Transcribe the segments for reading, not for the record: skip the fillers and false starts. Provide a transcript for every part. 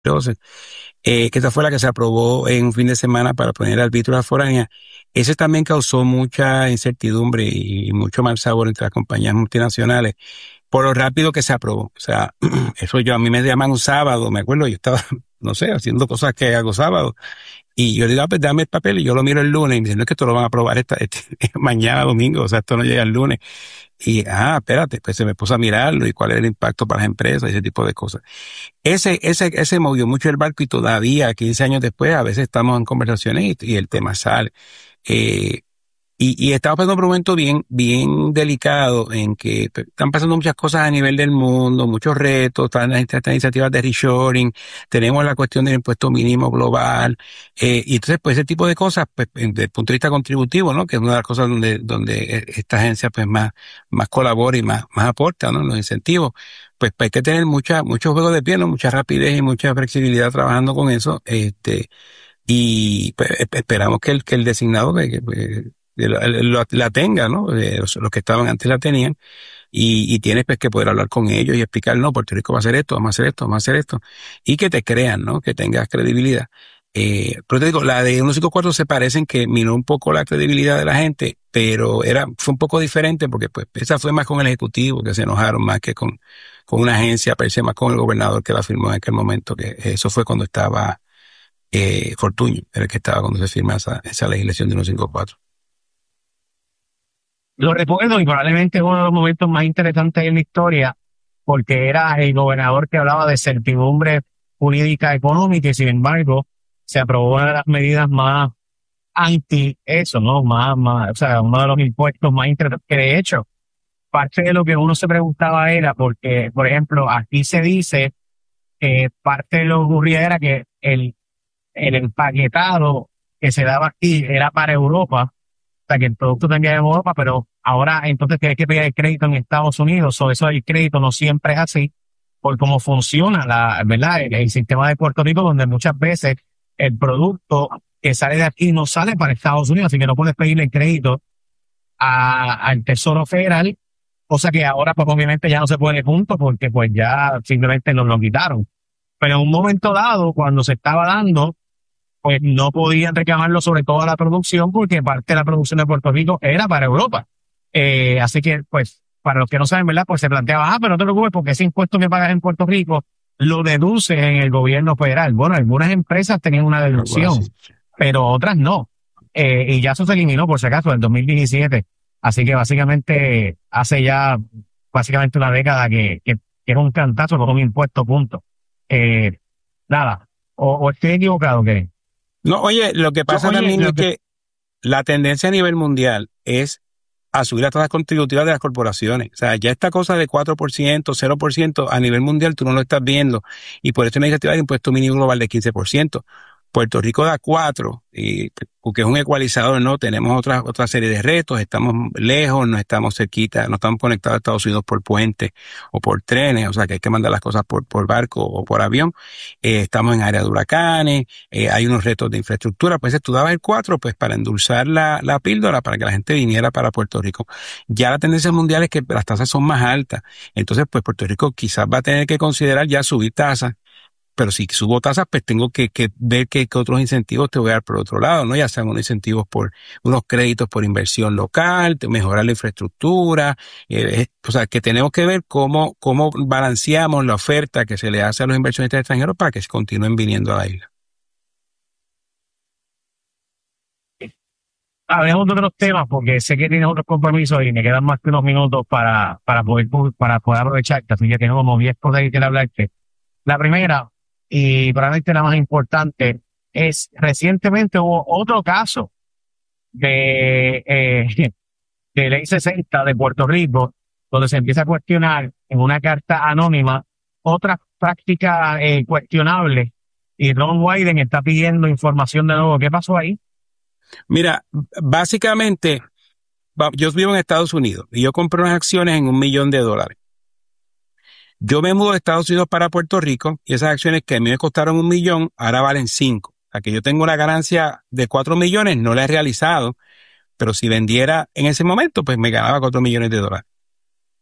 que esta fue la que se aprobó en un fin de semana para poner arbitros foráneas. Ese también causó mucha incertidumbre y mucho mal sabor entre las compañías multinacionales por lo rápido que se aprobó. O sea, eso a mí me llaman un sábado, me acuerdo, yo estaba, no sé, haciendo cosas que hago sábado. Y yo le digo, pues dame el papel y yo lo miro el lunes y me dicen, no es que esto lo van a aprobar mañana domingo, o sea, esto no llega el lunes. Y, espérate, pues se me puso a mirarlo y cuál era el impacto para las empresas y ese tipo de cosas. Ese movió mucho el barco y todavía, 15 años después, a veces estamos en conversaciones y el tema sale. Eh, y estamos pasando por un momento bien delicado en que están pasando muchas cosas a nivel del mundo, muchos retos, están estas iniciativas de reshoring, tenemos la cuestión del impuesto mínimo global, y entonces pues ese tipo de cosas, pues desde el punto de vista contributivo, ¿no? Que es una de las cosas donde esta agencia pues más colabora y más aporta, ¿no? Los incentivos. Pues hay que tener mucho juego de pie, ¿no? Mucha rapidez y mucha flexibilidad trabajando con eso, y pues, esperamos que el designado la tenga, ¿no? Los que estaban antes la tenían y tienes pues que poder hablar con ellos y explicar, no, Puerto Rico va a hacer esto, vamos a hacer esto, vamos a hacer esto y que te crean, ¿no? Que tengas credibilidad. Pero te digo, la de 154 se parecen que minó un poco la credibilidad de la gente, pero fue un poco diferente porque pues esa fue más con el ejecutivo que se enojaron más que con una agencia, parece más con el gobernador que la firmó en aquel momento, que eso fue cuando estaba Fortuño, era el que estaba cuando se firma esa legislación de 154. Lo recuerdo y probablemente es uno de los momentos más interesantes en la historia, porque era el gobernador que hablaba de certidumbre jurídica económica y sin embargo se aprobó una de las medidas más anti eso, ¿no? O sea, uno de los impuestos más interesantes, que de hecho, parte de lo que uno se preguntaba era porque, por ejemplo, aquí se dice que parte de lo que ocurría era que el empaquetado que se daba aquí era para Europa, o sea, que el producto tenía de Europa, pero ahora entonces que hay que pedir el crédito en Estados Unidos, o eso del crédito no siempre es así, por cómo funciona ¿verdad? El sistema de Puerto Rico, donde muchas veces el producto que sale de aquí no sale para Estados Unidos, así que no puedes pedirle crédito al Tesoro Federal, cosa que ahora pues obviamente ya no se puede punto porque pues ya simplemente nos lo quitaron. Pero en un momento dado, cuando se estaba dando, pues no podían reclamarlo sobre toda la producción porque parte de la producción de Puerto Rico era para Europa. Así que, pues, para los que no saben, ¿verdad? Pues se planteaba, pero no te preocupes porque ese impuesto que pagas en Puerto Rico lo deduces en el gobierno federal. Bueno, algunas empresas tenían una deducción, pero otras no. Y ya eso se eliminó, por si acaso, en el 2017. Así que básicamente hace ya básicamente una década que es un cantazo con un impuesto, punto. Nada. O estoy equivocado, ¿qué? No, oye, lo que pasa también es que la tendencia a nivel mundial es a subir las tasas contributivas de las corporaciones. O sea, ya esta cosa de 4%, 0%, a nivel mundial tú no lo estás viendo. Y por eso hay una iniciativa de impuesto mínimo global de 15%. Puerto Rico da 4%, porque es un ecualizador, ¿no? Tenemos otra serie de retos, estamos lejos, no estamos cerquita, no estamos conectados a Estados Unidos por puentes o por trenes, o sea que hay que mandar las cosas por barco o por avión. Estamos en área de huracanes, hay unos retos de infraestructura, pues tú dabas el 4%, pues para endulzar la píldora, para que la gente viniera para Puerto Rico. Ya la tendencia mundial es que las tasas son más altas, entonces pues Puerto Rico quizás va a tener que considerar ya subir tasas. Pero si subo tasas, pues tengo que ver qué otros incentivos te voy a dar por otro lado, ¿no? Ya sean unos incentivos por unos créditos por inversión local, mejorar la infraestructura, o sea, que tenemos que ver cómo balanceamos la oferta que se le hace a los inversionistas extranjeros para que continúen viniendo a la isla. Hablemos de otros temas porque sé que tienes otros compromisos y me quedan más que unos minutos para poder aprovecharte, así que tengo como 10 cosas que quiero hablarte. La primera, y probablemente la más importante, es recientemente hubo otro caso de, de ley 60 de Puerto Rico, donde se empieza a cuestionar en una carta anónima otras prácticas cuestionables y Ron Wyden está pidiendo información de nuevo. ¿Qué pasó ahí? Mira, básicamente, yo vivo en Estados Unidos y yo compré unas acciones en $1 millón. Yo me mudo de Estados Unidos para Puerto Rico y esas acciones que a mí me costaron $1 millón, ahora valen 5. O sea que yo tengo una ganancia de 4 millones, no la he realizado, pero si vendiera en ese momento, pues me ganaba $4 millones.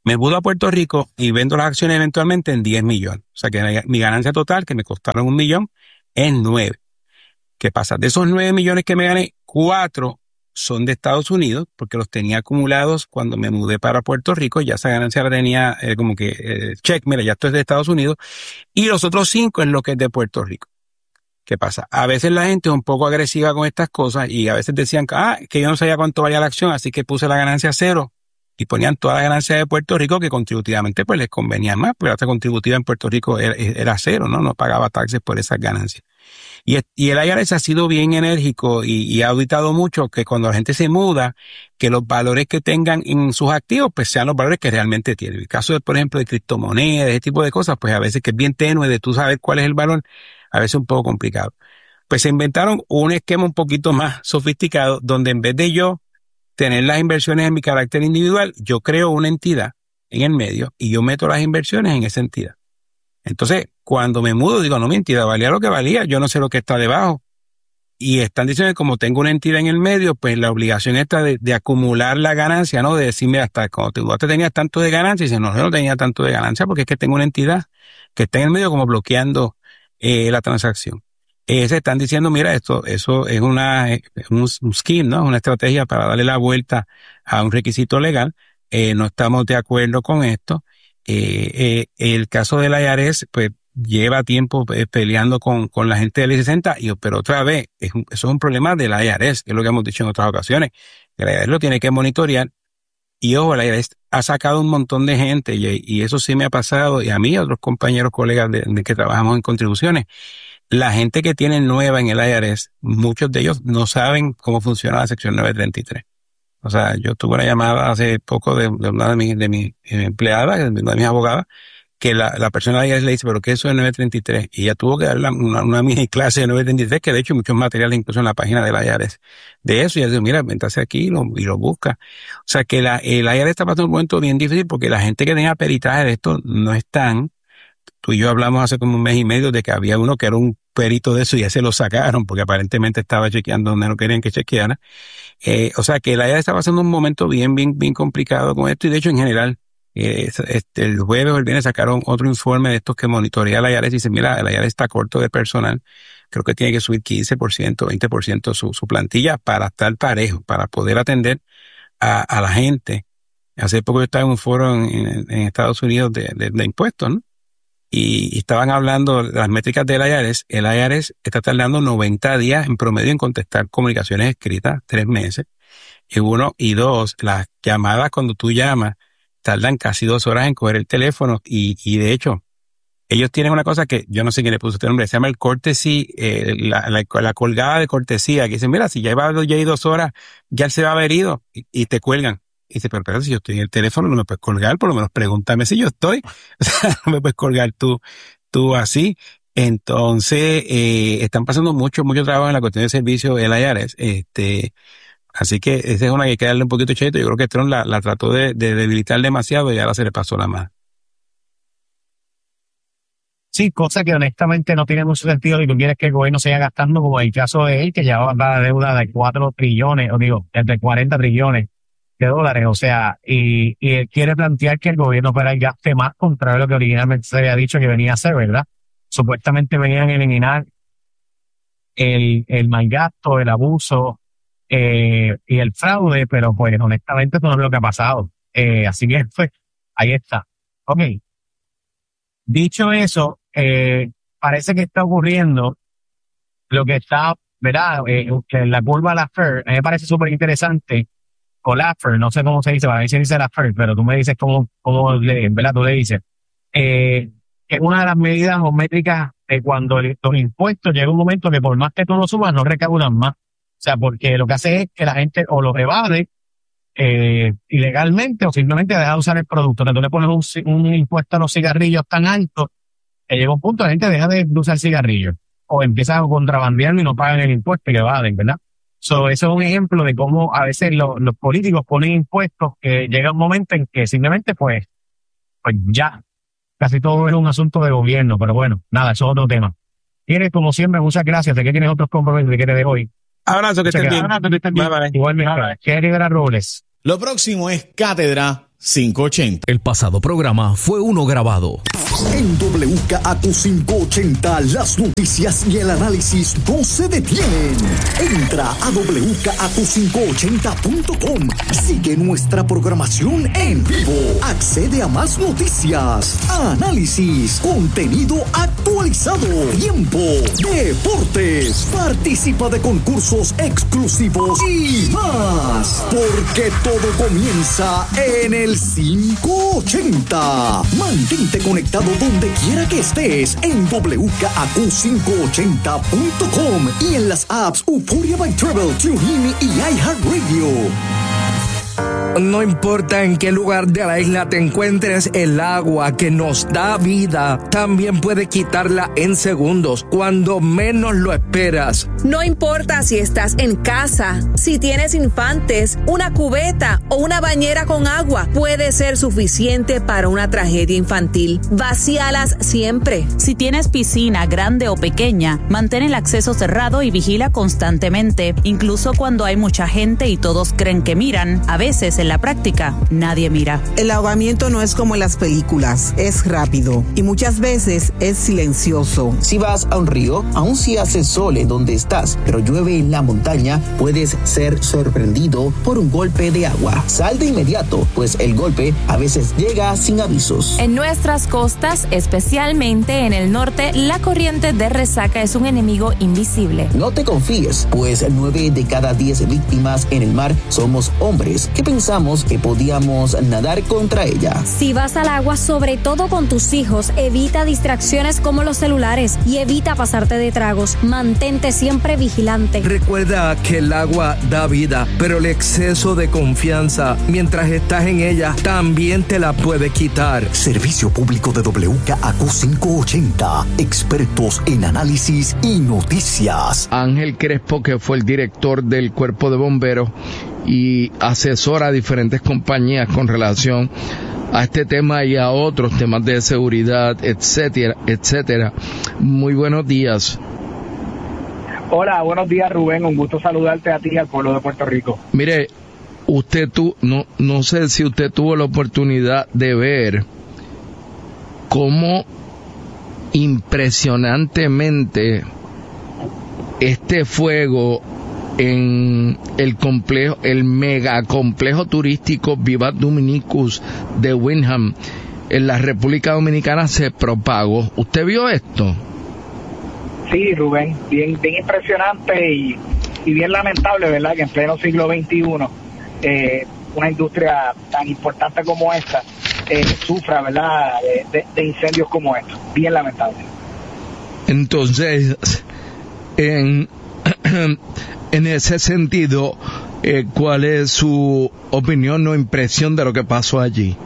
Me mudo a Puerto Rico y vendo las acciones eventualmente en 10 millones. O sea que mi ganancia total, que me costaron 1 millón, es 9. ¿Qué pasa? De esos 9 millones que me gané, 4 son de Estados Unidos, porque los tenía acumulados cuando me mudé para Puerto Rico. Ya esa ganancia la tenía como que check, mira, ya esto es de Estados Unidos. Y los otros 5 es lo que es de Puerto Rico. ¿Qué pasa? A veces la gente es un poco agresiva con estas cosas y a veces decían que yo no sabía cuánto valía la acción, así que puse la ganancia a 0 y ponían toda la ganancia de Puerto Rico que contributivamente pues les convenía más, porque la tasa contributiva en Puerto Rico era 0, ¿no? No pagaba taxes por esas ganancias. Y el IRS ha sido bien enérgico y ha auditado mucho que cuando la gente se muda, que los valores que tengan en sus activos, pues sean los valores que realmente tienen. El caso, por ejemplo, de criptomonedas, ese tipo de cosas, pues a veces que es bien tenue de tú saber cuál es el valor, a veces un poco complicado. Pues se inventaron un esquema un poquito más sofisticado, donde en vez de yo tener las inversiones en mi carácter individual, yo creo una entidad en el medio y yo meto las inversiones en esa entidad. Entonces, cuando me mudo, digo, no, mi entidad valía lo que valía, yo no sé lo que está debajo. Y están diciendo que como tengo una entidad en el medio, pues la obligación está de acumular la ganancia, ¿no? De decirme hasta cuando te tenías tanto de ganancia, y dice, no, yo no tenía tanto de ganancia porque es que tengo una entidad que está en el medio como bloqueando la transacción. Se están diciendo, mira, eso es un scheme, ¿no? Una estrategia para darle la vuelta a un requisito legal. No estamos de acuerdo con esto. El caso del IRS, pues, lleva tiempo peleando con la gente del I-60, pero otra vez, eso es un problema del IRS, que es lo que hemos dicho en otras ocasiones. El IRS lo tiene que monitorear. Y ojo, el IRS ha sacado un montón de gente, y eso sí me ha pasado, y a mí y a otros compañeros, colegas de que trabajamos en contribuciones. La gente que tiene nueva en el IRS, muchos de ellos no saben cómo funciona la sección 933. O sea, yo tuve una llamada hace poco de una de mis empleadas, de una de mis abogadas, que la persona de IRS le dice, ¿pero qué es eso de 933? Y ella tuvo que dar una mini clase de 933, que de hecho hay muchos materiales incluso en la página del IRS de eso. Y ella dice, mira, ventase aquí y lo busca. O sea, que el IRS está pasando un momento bien difícil porque la gente que tenga peritaje de esto no están. Tú y yo hablamos hace como 1 mes y medio de que había uno que era un perito de eso y ya se lo sacaron porque aparentemente estaba chequeando donde no querían que chequeara. O sea que la IRS está pasando un momento bien complicado con esto, y de hecho en general, el jueves o el viernes sacaron otro informe de estos que monitorea la IRS y dice, mira, la IRS está corto de personal, creo que tiene que subir 15%, 20% su plantilla para estar parejo, para poder atender a la gente. Hace poco yo estaba en un foro en Estados Unidos de impuestos, ¿no? Y estaban hablando de las métricas del IRS. El IRS está tardando 90 días en promedio en contestar comunicaciones escritas, 3 meses. Y 1, y 2, las llamadas cuando tú llamas tardan casi 2 horas en coger el teléfono. Y de hecho, ellos tienen una cosa que yo no sé quién le puso este nombre, se llama el courtesy, la colgada de cortesía, que dicen, mira, si ya iba ya hay 2 horas, ya él se va a haber ido, y te cuelgan. Y dice, pero si yo estoy en el teléfono, no me puedes colgar, por lo menos pregúntame si yo estoy. O sea, no me puedes colgar tú así. Entonces, están pasando mucho trabajo en la cuestión de servicio del IRS. Así que esa es una que hay que darle un poquito cheto. Yo creo que Trump la trató de debilitar demasiado y ahora se le pasó la mano. Sí, cosa que honestamente no tiene mucho sentido si tú quieres que el gobierno siga gastando, como el caso de él, que ya va a dar deuda de 4 trillones, de 40 trillones de dólares. O sea, y él quiere plantear que el gobierno federal gaste más, contrario a lo que originalmente se había dicho que venía a hacer, ¿verdad? Supuestamente venían a eliminar el mal gasto, el abuso y el fraude, pero pues honestamente eso no es lo que ha pasado. Así que pues ahí está. Ok. Dicho eso, parece que está ocurriendo lo que está, ¿verdad? Que la curva Laffer, a mí me parece súper interesante, o Laffer, no sé cómo se dice, para mí se dice Laffer, pero tú me dices ¿verdad? Tú le dices. Que es una de las medidas o métricas de cuando los impuestos llega un momento que por más que tú lo subas, no recaudan más. O sea, porque lo que hace es que la gente o los evade ilegalmente o simplemente deja de usar el producto. Entonces tú le pones un impuesto a los cigarrillos tan alto que llega un punto la gente deja de usar cigarrillos o empieza a contrabandearlo y no pagan el impuesto y evaden, ¿verdad? Eso es un ejemplo de cómo a veces los políticos ponen impuestos que llega un momento en que simplemente pues ya casi todo es un asunto de gobierno, pero bueno, nada, eso es otro tema. Tienes, como siempre, muchas gracias. Sé que tienes otros compromisos que quieres de hoy. Abrazo, que estés bien. Bye, bye. Igual, Cátedra Robles. Lo próximo es Cátedra 580. El pasado programa fue uno grabado. En WKAQ 580 las noticias y el análisis no se detienen. Entra a WKAQ580.com. Sigue nuestra programación en vivo. Accede a más noticias, análisis, contenido actualizado, tiempo, deportes. Participa de concursos exclusivos y más. Porque todo comienza en el 580. Mantente conectado donde quiera que estés en WKAQ580.com y en las apps Euphoria by Travel, TuneIn y iHeartRadio. No importa en qué lugar de la isla te encuentres, el agua que nos da vida también puede quitarla en segundos, cuando menos lo esperas. No importa si estás en casa, si tienes infantes, una cubeta o una bañera con agua, puede ser suficiente para una tragedia infantil. Vacíalas siempre. Si tienes piscina grande o pequeña, mantén el acceso cerrado y vigila constantemente, incluso cuando hay mucha gente y todos creen que miran. A veces en la práctica nadie mira. El ahogamiento no es como en las películas, es rápido y muchas veces es silencioso. Si vas a un río, aun si hace sol en donde estás, pero llueve en la montaña, puedes ser sorprendido por un golpe de agua. Sal de inmediato, pues el golpe a veces llega sin avisos. En nuestras costas, especialmente en el norte, la corriente de resaca es un enemigo invisible. No te confíes, pues 9 de cada 10 víctimas en el mar somos hombres que pensamos que podíamos nadar contra ella. Si vas al agua, sobre todo con tus hijos, evita distracciones como los celulares y evita pasarte de tragos. Mantente siempre vigilante. Recuerda que el agua da vida, pero el exceso de confianza mientras estás en ella también te la puede quitar. Servicio público de WKAQ 580. Expertos en análisis y noticias. Ángel Crespo, que fue el director del Cuerpo de Bomberos y asesora a diferentes compañías con relación a este tema y a otros temas de seguridad, etcétera, etcétera. Muy buenos días. Hola, buenos días, Rubén. Un gusto saludarte a ti y al pueblo de Puerto Rico. Mire, no sé si usted tuvo la oportunidad de ver cómo impresionantemente este fuego en el megacomplejo turístico Vivat Dominicus de Windham en la República Dominicana se propagó. ¿Usted vio esto? Sí, Rubén, bien impresionante y bien lamentable, ¿verdad? Que en pleno siglo XXI una industria tan importante como esta sufra, ¿verdad? De incendios como estos. Bien lamentable. Entonces, en ese sentido, ¿cuál es su opinión o impresión de lo que pasó allí?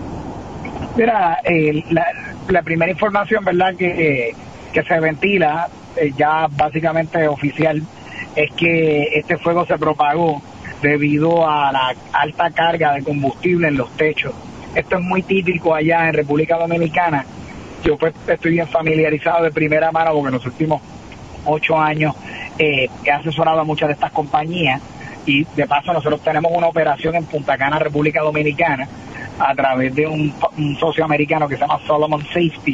Mira, la primera información, ¿verdad?, que se ventila, ya básicamente oficial, es que este fuego se propagó debido a la alta carga de combustible en los techos. Esto es muy típico allá en República Dominicana. Yo pues estoy bien familiarizado de primera mano porque en los últimos 8 años he asesorado a muchas de estas compañías y de paso nosotros tenemos una operación en Punta Cana, República Dominicana, a través de un socio americano que se llama Solomon Safety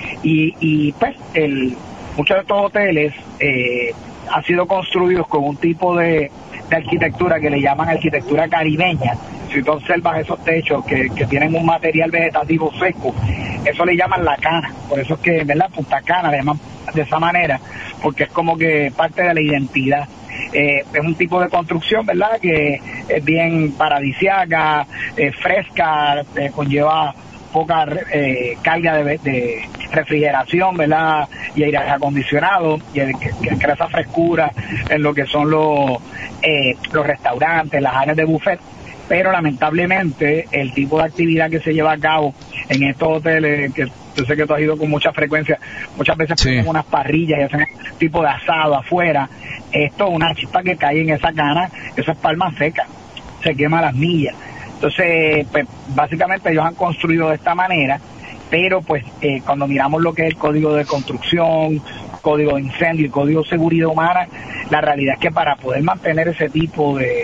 y pues muchos de estos hoteles han sido construidos con un tipo de arquitectura que le llaman arquitectura caribeña. Si tú observas esos techos que tienen un material vegetativo seco, eso le llaman la cana, por eso es que, ¿verdad?, Punta Cana le llaman de esa manera, porque es como que parte de la identidad. Es un tipo de construcción, ¿verdad?, que es bien paradisiaca, fresca, conlleva poca carga de refrigeración, ¿verdad?, y aire acondicionado, y que crea esa frescura en lo que son los restaurantes, las áreas de buffet. Pero lamentablemente el tipo de actividad que se lleva a cabo en estos hoteles, que yo sé que tú has ido con mucha frecuencia, muchas veces ponen unas parrillas y hacen tipo de asado afuera. Esto es una chispa que cae en esa cana, eso es palma seca, se quema a las millas. Entonces, pues básicamente ellos han construido de esta manera, pero pues cuando miramos lo que es el código de construcción, código de incendio y código de seguridad humana, la realidad es que para poder mantener ese tipo de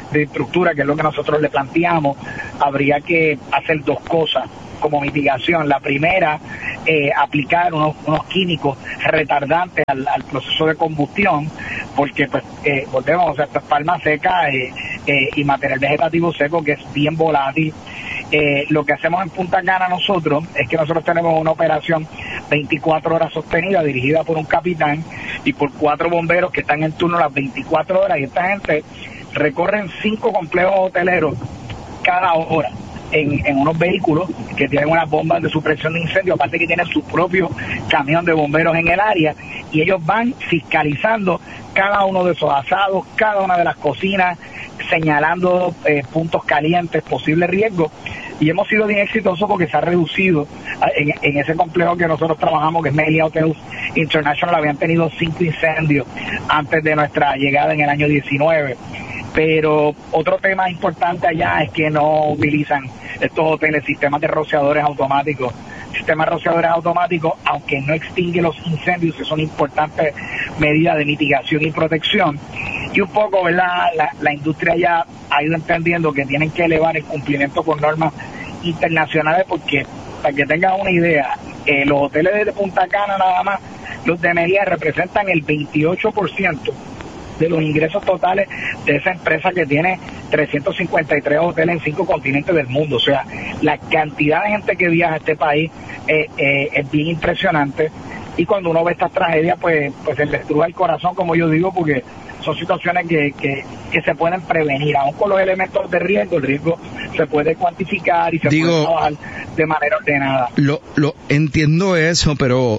estructura, que es lo que nosotros le planteamos, habría que hacer dos cosas como mitigación. La primera, aplicar unos químicos retardantes al proceso de combustión, porque pues volvemos, o sea, esto es palma seca y material vegetativo seco que es bien volátil. Lo que hacemos en Punta Cana nosotros es que nosotros tenemos una operación 24 horas sostenida, dirigida por un capitán y por 4 bomberos que están en turno las 24 horas, y esta gente recorren 5 complejos hoteleros cada hora en unos vehículos que tienen unas bombas de supresión de incendio, aparte que tienen su propio camión de bomberos en el área, y ellos van fiscalizando cada uno de esos asados, cada una de las cocinas, señalando puntos calientes, posibles riesgos, y hemos sido bien exitosos porque se ha reducido en ese complejo que nosotros trabajamos, que es Melia Hotels International. Habían tenido 5 incendios antes de nuestra llegada en el año 19. Pero otro tema importante allá es que no utilizan estos hoteles sistemas de rociadores automáticos. Sistemas de rociadores automáticos, aunque no extinguen los incendios, que son importantes medidas de mitigación y protección. Y un poco, ¿verdad? La industria ya ha ido entendiendo que tienen que elevar el cumplimiento con normas internacionales, porque, para que tengan una idea, los hoteles de Punta Cana nada más, los de Melia, representan el 28% de los ingresos totales de esa empresa que tiene 353 hoteles en 5 continentes del mundo. O sea, la cantidad de gente que viaja a este país es bien impresionante, y cuando uno ve estas tragedias pues se le estruja el corazón, como yo digo, porque son situaciones que se pueden prevenir. Aún con los elementos de riesgo, el riesgo se puede cuantificar y se puede trabajar de manera ordenada. Lo entiendo eso, pero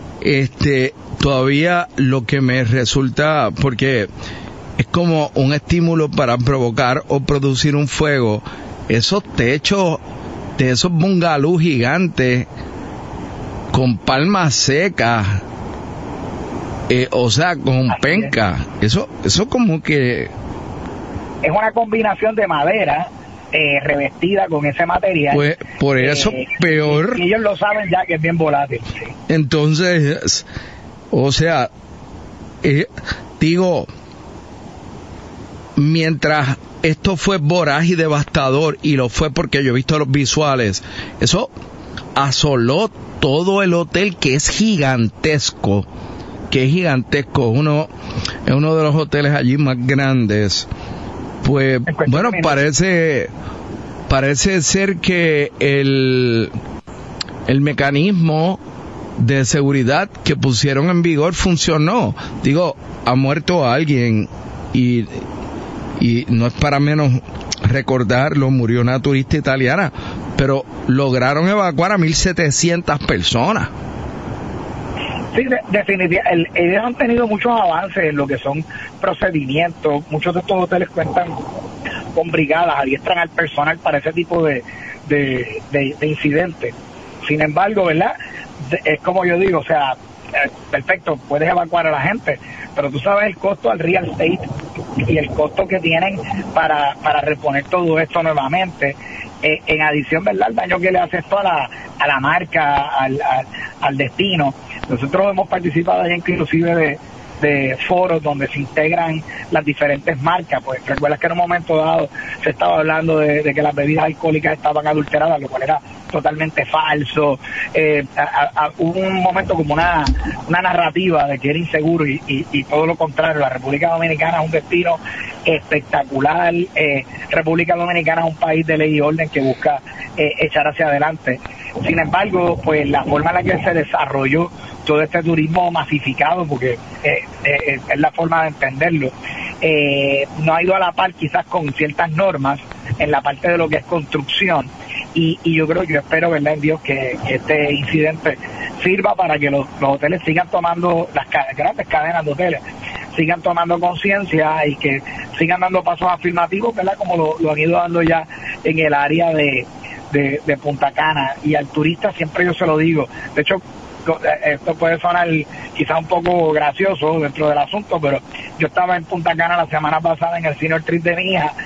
todavía lo que me resulta, porque es como un estímulo para provocar o producir un fuego, esos techos de esos bungalús gigantes con palmas secas, o sea, con penca, eso como que es una combinación de madera revestida con ese material. Pues por eso peor. Y ellos lo saben ya que es bien volátil. Sí. Entonces, o sea, digo, mientras esto fue voraz y devastador, y lo fue porque yo he visto los visuales, eso asoló todo el hotel, que es gigantesco, es uno de los hoteles allí más grandes. Pues bueno, parece ser que el mecanismo de seguridad que pusieron en vigor funcionó. Digo, ha muerto alguien, y no es para menos recordarlo, murió una turista italiana, pero lograron evacuar a 1.700 personas. Sí, definitivamente. Ellos han tenido muchos avances en lo que son procedimientos. Muchos de estos hoteles cuentan con brigadas, adiestran al personal para ese tipo de incidentes. Sin embargo, ¿verdad? Es como yo digo, o sea, perfecto, puedes evacuar a la gente, pero tú sabes el costo al real estate y el costo que tienen para reponer todo esto nuevamente. En adición, ¿verdad?, el daño que le hace esto a la marca, al destino. Nosotros hemos participado ya inclusive de foros donde se integran las diferentes marcas. Pues recuerdas que en un momento dado se estaba hablando de que las bebidas alcohólicas estaban adulteradas, lo cual era totalmente falso. Hubo un momento como una narrativa de que era inseguro, y todo lo contrario. La República Dominicana es un destino espectacular. República Dominicana es un país de ley y orden que busca echar hacia adelante. Sin embargo, pues la forma en la que se desarrolló todo este turismo masificado, porque es la forma de entenderlo, no ha ido a la par quizás con ciertas normas en la parte de lo que es construcción, y yo espero, ¿verdad?, en Dios, que este incidente sirva para que los hoteles sigan tomando, las grandes cadenas de hoteles sigan tomando conciencia y que sigan dando pasos afirmativos, ¿verdad?, como lo han ido dando ya en el área de Punta Cana. Y al turista siempre yo se lo digo, de hecho, esto puede sonar quizás un poco gracioso dentro del asunto, pero yo estaba en Punta Cana la semana pasada en el senior trip de mi hija,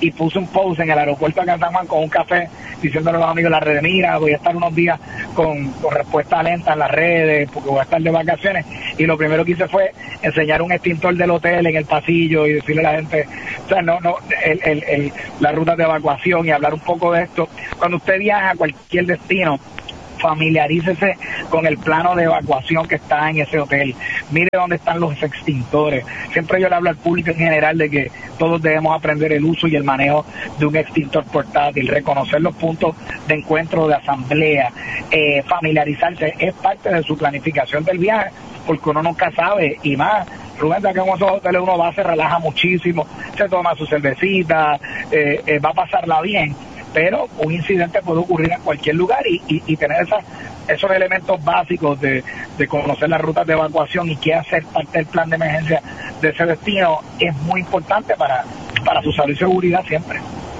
y puse un post en el aeropuerto de San Juan con un café diciéndole a los amigos de las redes, mira, voy a estar unos días con respuesta lenta en las redes porque voy a estar de vacaciones, y lo primero que hice fue enseñar un extintor del hotel en el pasillo y decirle a la gente, o sea, las rutas de evacuación, y hablar un poco de esto. Cuando usted viaja a cualquier destino, familiarícese con el plano de evacuación que está en ese hotel. Mire dónde están los extintores. Siempre yo le hablo al público en general de que todos debemos aprender el uso y el manejo de un extintor portátil, reconocer los puntos de encuentro, de asamblea, familiarizarse. Es parte de su planificación del viaje, porque uno nunca sabe, y más, Rubén, que en esos hoteles uno va, se relaja muchísimo, se toma su cervecita, va a pasarla bien, pero un incidente puede ocurrir en cualquier lugar, y tener esos elementos básicos de conocer las rutas de evacuación y qué hacer parte del plan de emergencia de ese destino es muy importante para su salud y seguridad siempre.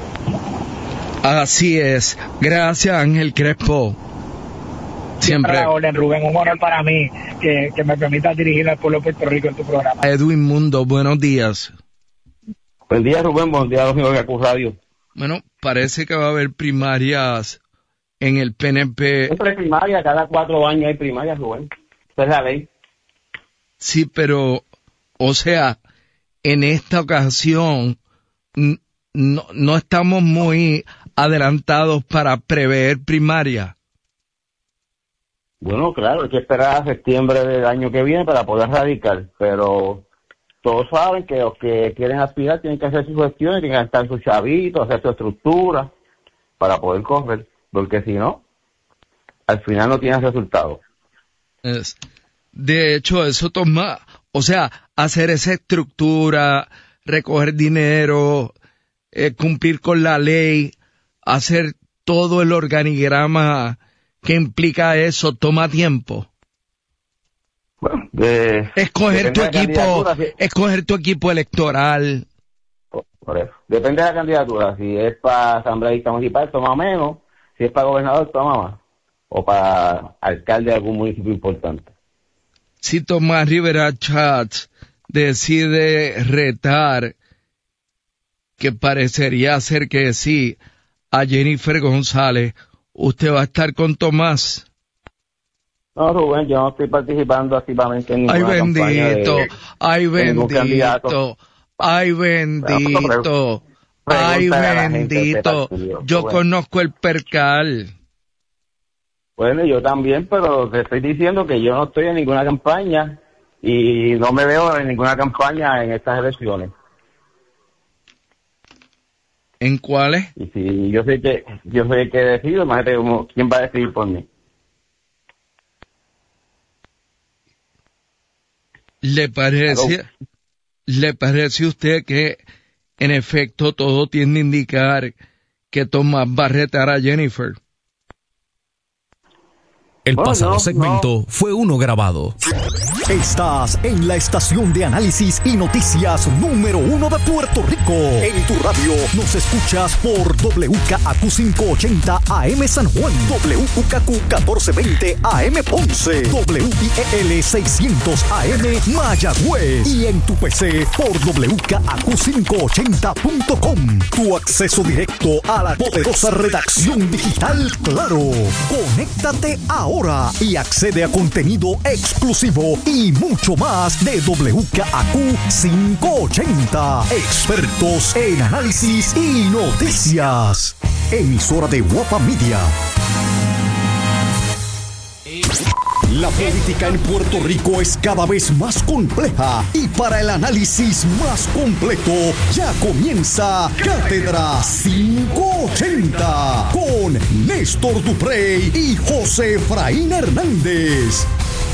Así es. Gracias, Ángel Crespo. Siempre. La orden, Rubén, un honor para mí que me permitas dirigir al pueblo de Puerto Rico en tu programa. Edwin Mundo, buenos días. Buen día, Rubén, buenos días a los amigos de ACU Radio. Bueno, parece que va a haber primarias en el PNP. Siempre hay primaria, cada 4 años hay primarias, Rubén. Esa es la ley. Sí, pero, o sea, en esta ocasión no estamos muy adelantados para prever primaria. Bueno, claro, hay que esperar a septiembre del año que viene para poder radicar, pero todos saben que los que quieren aspirar tienen que hacer sus gestiones, tienen que gastar sus chavitos, hacer su estructura para poder correr, porque si no, al final no tienen resultados. De hecho, eso toma, o sea, hacer esa estructura, recoger dinero, cumplir con la ley, hacer todo el organigrama que implica eso, toma tiempo. Bueno, escoger tu equipo electoral. Por eso. Depende de la candidatura. Si es para asambleísta municipal, toma menos. Si es para gobernador, toma más. O para alcalde de algún municipio importante. Si Tomás Rivera Chatz decide retar, que parecería ser que sí, a Jennifer González, ¿usted va a estar con Tomás? No, Rubén, yo no estoy participando activamente en ninguna campaña Ay, bendito. Yo conozco el percal. Bueno, yo también, pero te estoy diciendo que yo no estoy en ninguna campaña y no me veo en ninguna campaña en estas elecciones. ¿En cuáles? Y si yo soy el que decido, imagínate quién va a decidir por mí. ¿Le parece a usted que en efecto todo tiende a indicar que Tomás va a retar a Jennifer? El pasado segmento fue uno grabado. Estás en la estación de análisis y noticias número 1 de Puerto Rico. En tu radio nos escuchas por WKAQ 580 AM San Juan, WKQ 1420 AM Ponce, WIEL 600 AM Mayagüez y en tu PC por WKAQ580.com. Tu acceso directo a la poderosa redacción digital Claro. Conéctate ahora y accede a contenido exclusivo y mucho más de WKAQ 580. Expertos en análisis y noticias. Emisora de Guapa Media. La política en Puerto Rico es cada vez más compleja y para el análisis más completo ya comienza Cátedra 580 con Néstor Duprey y José Efraín Hernández.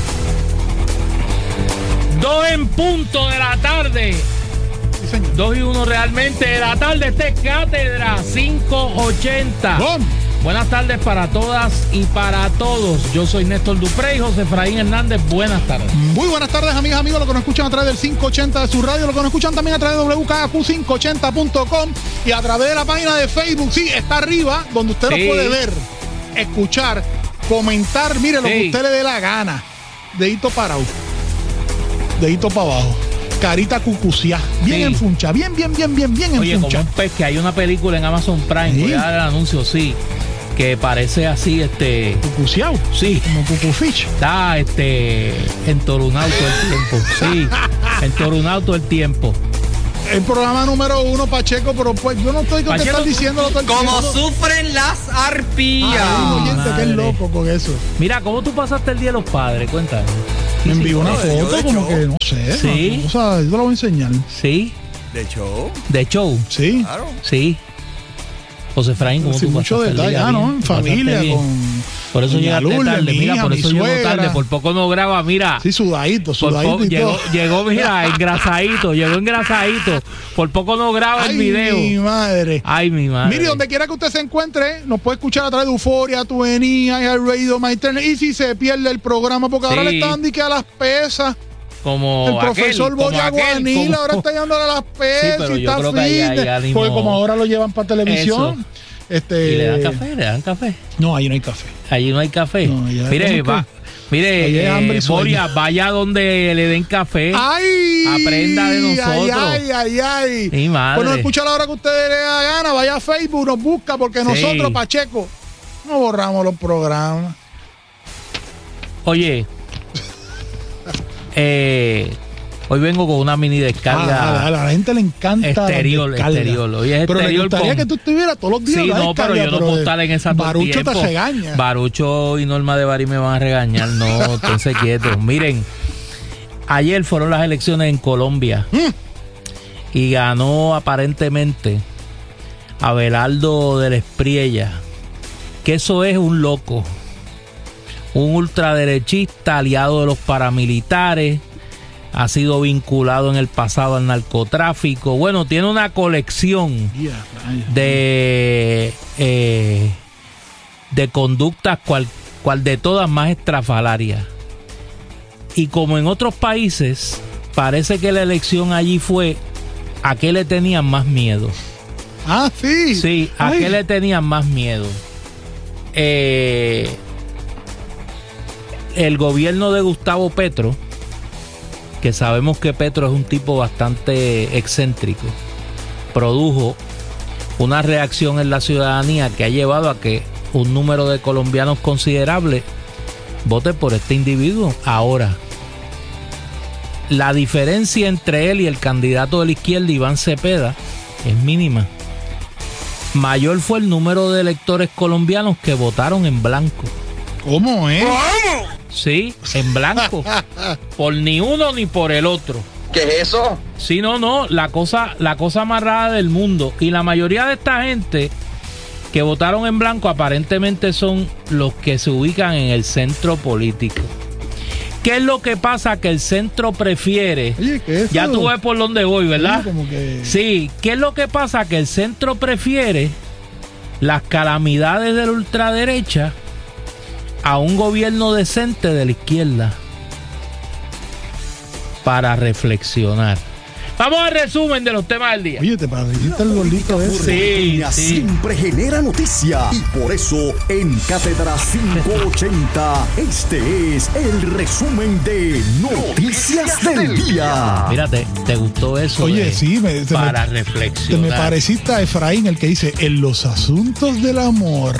2 en punto de la tarde. 2:01 realmente de la tarde. Este es Cátedra 580. Buenas tardes para todas y para todos. Yo soy Néstor Duprey, José Efraín Hernández. Buenas tardes. Muy buenas tardes, amigas, amigos, los que nos escuchan a través del 580 de su radio, los que nos escuchan también a través de WKAQ580.com y a través de la página de Facebook. Sí, está arriba, donde usted nos puede ver, escuchar, comentar, mire, lo que usted le dé la gana. Dedito parado, dedito para abajo. carita cucuciá, bien enfuncha, bien enfuncha. Oye, como un pez, que hay una película en Amazon Prime, voy a dar el anuncio, que parece así, cucuciao. Sí. Como cucufish. Está, entorunado todo el tiempo, sí, entorunado todo el tiempo. El programa número 1, Pacheco, pero pues yo no estoy con que estás diciendo. Como sufren las arpías. Ay, oyente, qué loco con eso. Mira, ¿cómo tú pasaste el Día de los Padres? Cuéntame. Me envió una foto como que, no sé. Sí. O sea, yo te la voy a enseñar. Sí. ¿De show? ¿De show? Sí. Claro. Sí. José Efraín, ¿cómo tú mucho pasaste detalle, el día? ¿no? En familia, por eso llegaste tarde, mira, por eso llegó tarde, por poco no graba, mira. Sí, sudadito y todo. Llegó, mira, engrasadito, por poco no graba el video. Ay, mi madre. Mire, donde quiera que usted se encuentre, nos puede escuchar a través de Euforia, Tuenía, iHeartRadio, My Internet, y si se pierde el programa, porque ahora le están dando a las pesas. Como el profesor Boria Guanil ahora está llevándole a las pesas y está fit. Porque como ahora lo llevan para televisión. ¿Y le dan café? ¿Le dan café? No, allí no hay café. Allí no hay café. No, mire, Boria, vaya donde le den café. ¡Ay! Aprenda de nosotros. ¡Ay! Mi madre. Bueno, escucha a la hora que usted le da gana, vaya a Facebook, nos busca, porque nosotros, Pacheco, no borramos los programas. Oye, hoy vengo con una mini descarga. A la gente le encanta. Exterior. Hoy es pero exterior. Me gustaría que tú estuvieras todos los días. Sí, no, pero yo no puedo estar en esa todo Barucho tiempo. Te regaña. Barucho y Norma de Bari me van a regañar. No, esténse quietos. Miren, ayer fueron las elecciones en Colombia. Y ganó aparentemente Abelardo del Espriella. Que eso es un loco. Un ultraderechista aliado de los paramilitares. Ha sido vinculado en el pasado al narcotráfico. Bueno, tiene una colección de conductas cual de todas más estrafalarias. Y como en otros países, parece que la elección allí fue a qué le tenían más miedo. Ah, sí. Sí, a qué le tenían más miedo. El gobierno de Gustavo Petro, que sabemos que Petro es un tipo bastante excéntrico, produjo una reacción en la ciudadanía que ha llevado a que un número de colombianos considerable vote por este individuo. Ahora, la diferencia entre él y el candidato de la izquierda, Iván Cepeda, es mínima. Mayor fue el número de electores colombianos que votaron en blanco. ¿Cómo es? ¿Cómo? Sí, en blanco. Por ni uno ni por el otro. ¿Qué es eso? Sí, no, la cosa más rara del mundo. Y la mayoría de esta gente que votaron en blanco aparentemente son los que se ubican en el centro político. ¿Qué es lo que pasa? Que el centro prefiere. Oye, ¿qué es ya eso? tú ves por dónde voy, ¿verdad? Sí, como que... Sí, ¿qué es lo que pasa? Que el centro prefiere las calamidades de la ultraderecha a un gobierno decente de la izquierda para reflexionar. Vamos al resumen de los temas del día. Oye, te pareciste el gordito ese. Sí. Siempre genera noticia y por eso en Cátedra 580 este es el resumen de Noticias del Día. Mírate, ¿te gustó eso? Oye, sí, para reflexionar. Te me pareciste a Efraín, el que dice en los asuntos del amor.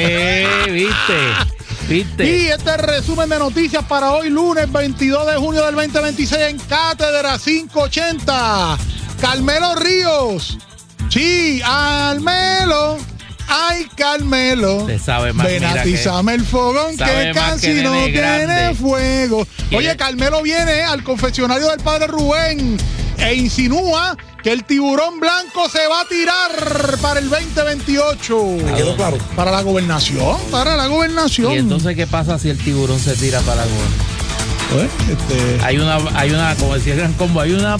¿Viste? Y este resumen de noticias para hoy, lunes 22 de junio del 2026 en Cátedra 580. Carmelo Ríos. Sí, Almelo. Ay, Carmelo. Te sabe más. Ven, atizame el fogón que casi no tiene fuego. Oye, Carmelo viene al confesionario del padre Rubén e insinúa que el tiburón blanco se va a tirar para el 2028. ¿Me quedó claro? Para la gobernación, ¿Y entonces qué pasa si el tiburón se tira para la gobernación? Pues, hay una, como decía el Gran Combo, hay una